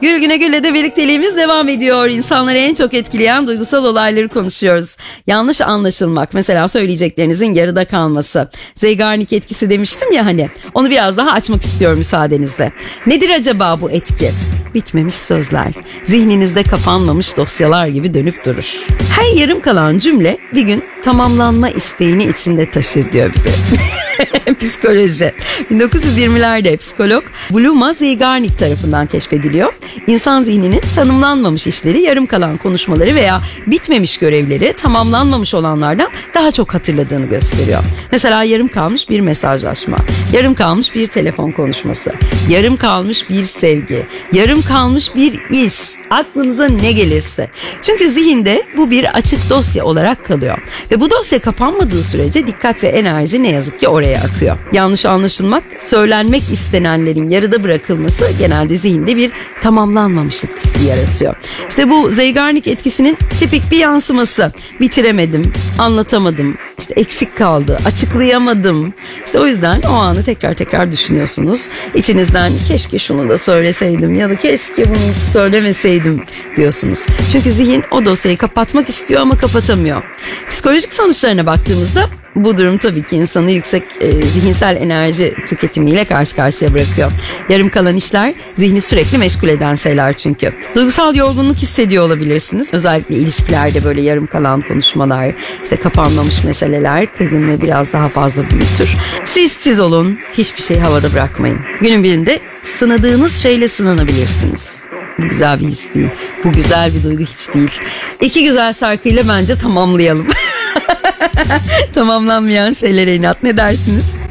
Gül Güne Gül'le de birlikteliğimiz devam ediyor. İnsanları en çok etkileyen duygusal olayları konuşuyoruz. Yanlış anlaşılmak, mesela söyleyeceklerinizin yarıda kalması. Zeigarnik etkisi demiştim ya hani. Onu biraz daha açmak istiyorum müsaadenizle. Nedir acaba bu etki? Bitmemiş sözler, zihninizde kapanmamış dosyalar gibi dönüp durur. Her yarım kalan cümle bir gün tamamlanma isteğini içinde taşır diyor bize. Psikoloji. 1920'lerde psikolog Bluma Zeigarnik tarafından keşfediliyor. İnsan zihninin tanımlanmamış işleri, yarım kalan konuşmaları veya bitmemiş görevleri tamamlanmamış olanlardan daha çok hatırladığını gösteriyor. Mesela yarım kalmış bir mesajlaşma, yarım kalmış bir telefon konuşması, yarım kalmış bir sevgi, yarım kalmış bir iş. Aklınıza ne gelirse. Çünkü zihinde bu bir açık dosya olarak kalıyor. Ve bu dosya kapanmadığı sürece dikkat ve enerji ne yazık ki oraya akıyor. Yanlış anlaşılmak, söylenmek istenenlerin yarıda bırakılması genelde zihinde bir tamamlanmamışlık hissi yaratıyor. İşte bu Zeigarnik etkisinin tipik bir yansıması. Bitiremedim, anlatamadım, işte eksik kaldı, açıklayamadım. İşte o yüzden o anı tekrar düşünüyorsunuz. İçinizden keşke şunu da söyleseydim ya da keşke bunu hiç söylemeseydim diyorsunuz. Çünkü zihin o dosyayı kapatmak istiyor ama kapatamıyor. Psikolojik sonuçlarına baktığımızda bu durum tabii ki insanı yüksek zihinsel enerji tüketimiyle karşı karşıya bırakıyor. Yarım kalan işler zihni sürekli meşgul eden şeyler çünkü. Duygusal yorgunluk hissediyor olabilirsiniz. Özellikle ilişkilerde böyle yarım kalan konuşmalar, işte kapanmamış meseleler kırgınlığı biraz daha fazla büyütür. Siz olun, hiçbir şeyi havada bırakmayın. Günün birinde sınadığınız şeyle sınanabilirsiniz. Bu güzel bir his değil. Bu güzel bir duygu hiç değil. 2 güzel şarkıyla bence tamamlayalım. Tamamlanmayan şeylere inat, ne dersiniz?